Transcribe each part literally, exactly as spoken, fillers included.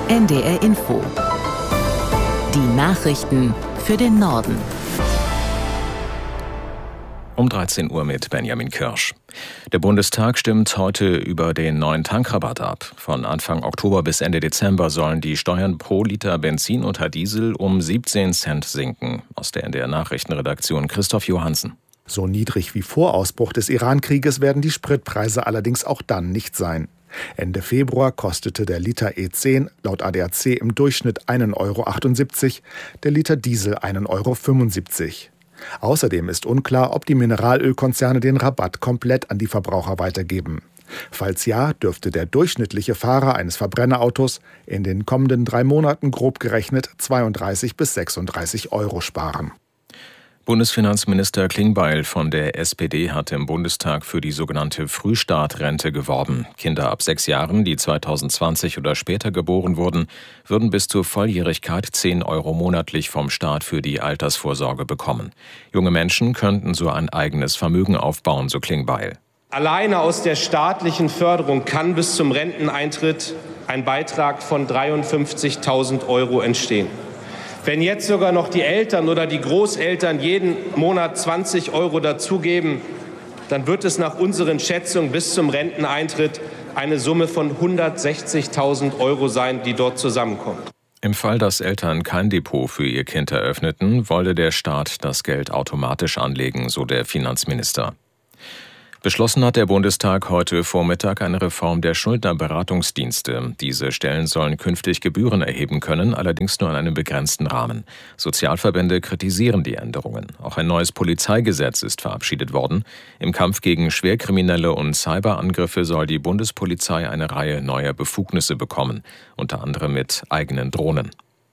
N D R Info. Die Nachrichten für den Norden. Um dreizehn Uhr mit Benjamin Kirsch. Der Bundestag stimmt heute über den neuen Tankrabatt ab. Von Anfang Oktober bis Ende Dezember sollen die Steuern pro Liter Benzin und Diesel um siebzehn Cent sinken. Aus der N D R-Nachrichtenredaktion Christoph Johansen. So niedrig wie vor Ausbruch des Iran-Krieges werden die Spritpreise allerdings auch dann nicht sein. Ende Februar kostete der Liter E zehn laut A D A C im Durchschnitt einen Euro achtundsiebzig, der Liter Diesel einen Euro fünfundsiebzig. Außerdem ist unklar, ob die Mineralölkonzerne den Rabatt komplett an die Verbraucher weitergeben. Falls ja, dürfte der durchschnittliche Fahrer eines Verbrennerautos in den kommenden drei Monaten grob gerechnet zweiunddreißig bis sechsunddreißig Euro sparen. Bundesfinanzminister Klingbeil von der S P D hat im Bundestag für die sogenannte Frühstartrente geworben. Kinder ab sechs Jahren, die zweitausendzwanzig oder später geboren wurden, würden bis zur Volljährigkeit zehn Euro monatlich vom Staat für die Altersvorsorge bekommen. Junge Menschen könnten so ein eigenes Vermögen aufbauen, so Klingbeil. Alleine aus der staatlichen Förderung kann bis zum Renteneintritt ein Beitrag von dreiundfünfzigtausend Euro entstehen. Wenn jetzt sogar noch die Eltern oder die Großeltern jeden Monat zwanzig Euro dazugeben, dann wird es nach unseren Schätzungen bis zum Renteneintritt eine Summe von hundertsechzigtausend Euro sein, die dort zusammenkommt. Im Fall, dass Eltern kein Depot für ihr Kind eröffneten, wolle der Staat das Geld automatisch anlegen, so der Finanzminister. Beschlossen hat der Bundestag heute Vormittag eine Reform der Schuldnerberatungsdienste. Diese Stellen sollen künftig Gebühren erheben können, allerdings nur in einem begrenzten Rahmen. Sozialverbände kritisieren die Änderungen. Auch ein neues Polizeigesetz ist verabschiedet worden. Im Kampf gegen Schwerkriminelle und Cyberangriffe soll die Bundespolizei eine Reihe neuer Befugnisse bekommen, unter anderem mit eigenen Drohnen.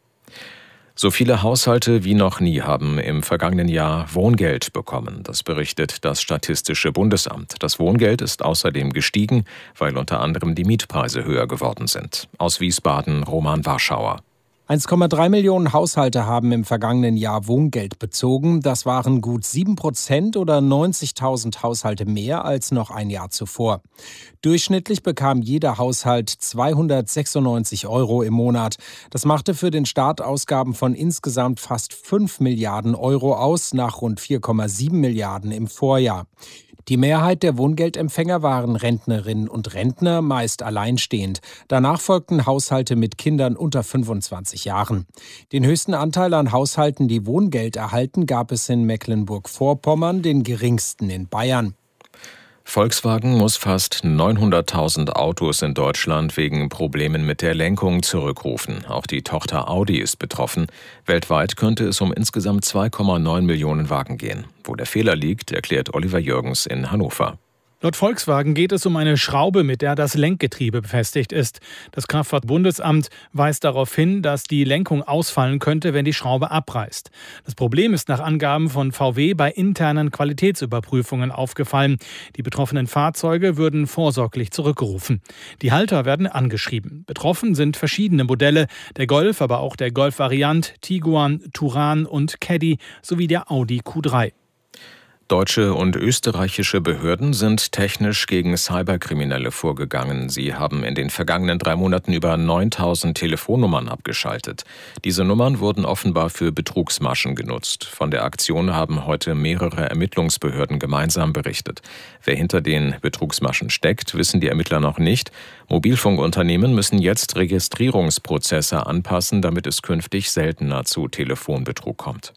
So viele Haushalte wie noch nie haben im vergangenen Jahr Wohngeld bekommen. Das berichtet das Statistische Bundesamt. Das Wohngeld ist außerdem gestiegen, weil unter anderem die Mietpreise höher geworden sind. Aus Wiesbaden Roman Warschauer. eins Komma drei Millionen Haushalte haben im vergangenen Jahr Wohngeld bezogen. Das waren gut sieben Prozent oder neunzigtausend Haushalte mehr als noch ein Jahr zuvor. Durchschnittlich bekam jeder Haushalt zweihundertsechsundneunzig Euro im Monat. Das machte für den Staat Ausgaben von insgesamt fast fünf Milliarden Euro aus, nach rund vier Komma sieben Milliarden im Vorjahr. Die Mehrheit der Wohngeldempfänger waren Rentnerinnen und Rentner, meist alleinstehend. Danach folgten Haushalte mit Kindern unter fünfundzwanzig Jahren. Den höchsten Anteil an Haushalten, die Wohngeld erhalten, gab es in Mecklenburg-Vorpommern, den geringsten in Bayern. Volkswagen muss fast neunhunderttausend Autos in Deutschland wegen Problemen mit der Lenkung zurückrufen. Auch die Tochter Audi ist betroffen. Weltweit könnte es um insgesamt zwei Komma neun Millionen Wagen gehen. Wo der Fehler liegt, erklärt Oliver Jürgens in Hannover. Laut Volkswagen geht es um eine Schraube, mit der das Lenkgetriebe befestigt ist. Das Kraftfahrtbundesamt weist darauf hin, dass die Lenkung ausfallen könnte, wenn die Schraube abreißt. Das Problem ist nach Angaben von V W bei internen Qualitätsüberprüfungen aufgefallen. Die betroffenen Fahrzeuge würden vorsorglich zurückgerufen. Die Halter werden angeschrieben. Betroffen sind verschiedene Modelle, der Golf, aber auch der Golf Variant, Tiguan, Touran und Caddy sowie der Audi Q drei. Deutsche und österreichische Behörden sind technisch gegen Cyberkriminelle vorgegangen. Sie haben in den vergangenen drei Monaten über neuntausend Telefonnummern abgeschaltet. Diese Nummern wurden offenbar für Betrugsmaschen genutzt. Von der Aktion haben heute mehrere Ermittlungsbehörden gemeinsam berichtet. Wer hinter den Betrugsmaschen steckt, wissen die Ermittler noch nicht. Mobilfunkunternehmen müssen jetzt Registrierungsprozesse anpassen, damit es künftig seltener zu Telefonbetrug kommt.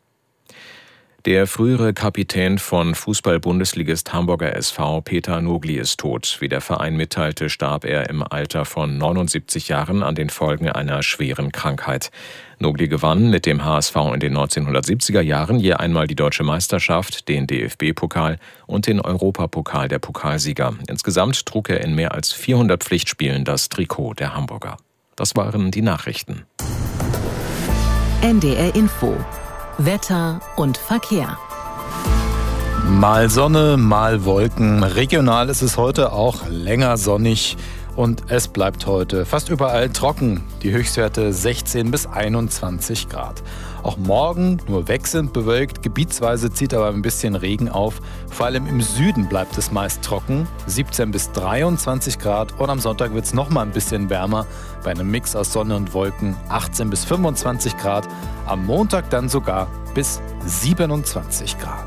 Der frühere Kapitän von Fußball-Bundesligist Hamburger S V, Peter Nogli, ist tot. Wie der Verein mitteilte, starb er im Alter von neunundsiebzig Jahren an den Folgen einer schweren Krankheit. Nogli gewann mit dem H S V in den neunzehnhundertsiebziger Jahren je einmal die Deutsche Meisterschaft, den D F B-Pokal und den Europapokal der Pokalsieger. Insgesamt trug er in mehr als vierhundert Pflichtspielen das Trikot der Hamburger. Das waren die Nachrichten. N D R Info. Wetter und Verkehr. Mal Sonne, mal Wolken. Regional ist es heute auch länger sonnig Und es bleibt heute fast überall trocken. Die Höchstwerte sechzehn bis einundzwanzig Grad. Auch morgen nur wechselnd bewölkt, gebietsweise zieht aber ein bisschen Regen auf. Vor allem im Süden bleibt es meist trocken, siebzehn bis dreiundzwanzig Grad. Und am Sonntag wird es noch mal ein bisschen wärmer, bei einem Mix aus Sonne und Wolken achtzehn bis fünfundzwanzig Grad. Am Montag dann sogar bis siebenundzwanzig Grad.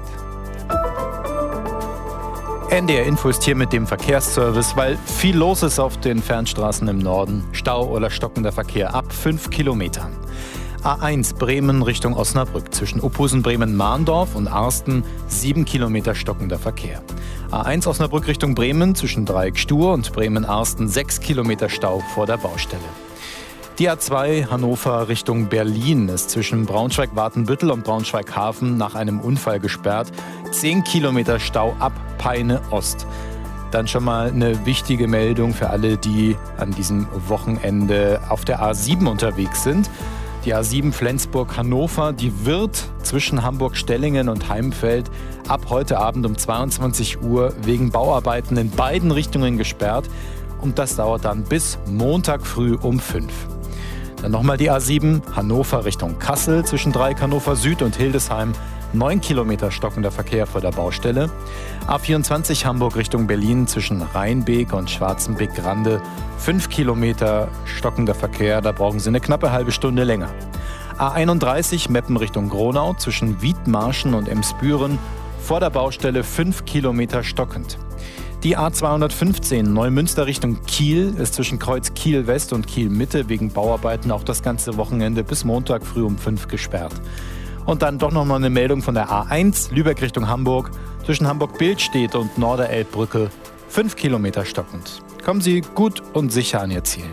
N D R Info ist hier mit dem Verkehrsservice, weil viel los ist auf den Fernstraßen im Norden. Stau oder stockender Verkehr ab fünf Kilometern. A eins Bremen Richtung Osnabrück zwischen Uphusen, Bremen-Mahndorf und Arsten sieben Kilometer stockender Verkehr. A eins Osnabrück Richtung Bremen zwischen Dreieck-Stur und Bremen-Arsten sechs Kilometer Stau vor der Baustelle. Die A zwei Hannover Richtung Berlin ist zwischen Braunschweig-Watenbüttel und Braunschweig-Hafen nach einem Unfall gesperrt. zehn Kilometer Stau ab Peine Ost. Dann schon mal eine wichtige Meldung für alle, die an diesem Wochenende auf der A sieben unterwegs sind. Die A sieben Flensburg-Hannover, die wird zwischen Hamburg-Stellingen und Heimfeld ab heute Abend um zweiundzwanzig Uhr wegen Bauarbeiten in beiden Richtungen gesperrt. Und das dauert dann bis Montag früh um fünf. Dann nochmal die A sieben Hannover Richtung Kassel zwischen Dreieck Hannover Süd und Hildesheim. neun Kilometer stockender Verkehr vor der Baustelle. A vierundzwanzig Hamburg Richtung Berlin zwischen Rheinbeek und Schwarzenbeek-Grande. fünf Kilometer stockender Verkehr, da brauchen Sie eine knappe halbe Stunde länger. A einunddreißig Meppen Richtung Gronau zwischen Wiedmarschen und Emsbüren. Vor der Baustelle fünf Kilometer stockend. Die A zweihundertfünfzehn Neumünster Richtung Kiel ist zwischen Kreuz Kiel West und Kiel Mitte wegen Bauarbeiten auch das ganze Wochenende bis Montag früh um fünf gesperrt. Und dann doch noch mal eine Meldung von der A eins Lübeck Richtung Hamburg zwischen Hamburg-Bildstedt und Norderelbbrücke fünf Kilometer stockend. Kommen Sie gut und sicher an Ihr Ziel.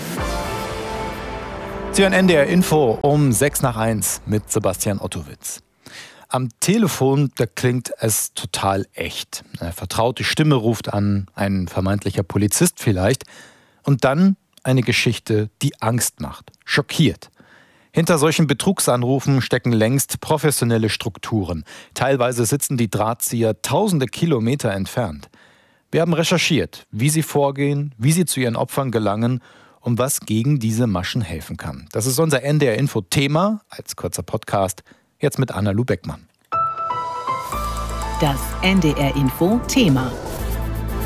Sie hören N D R Info um sechs nach eins mit Sebastian Ottowitz. Am Telefon, da klingt es total echt. Eine vertraute Stimme ruft an, ein vermeintlicher Polizist vielleicht. Und dann eine Geschichte, die Angst macht, schockiert. Hinter solchen Betrugsanrufen stecken längst professionelle Strukturen. Teilweise sitzen die Drahtzieher tausende Kilometer entfernt. Wir haben recherchiert, wie sie vorgehen, wie sie zu ihren Opfern gelangen und was gegen diese Maschen helfen kann. Das ist unser N D R Info Thema als kurzer Podcast. Jetzt mit Anna Lu Beckmann. Das N D R Info Thema.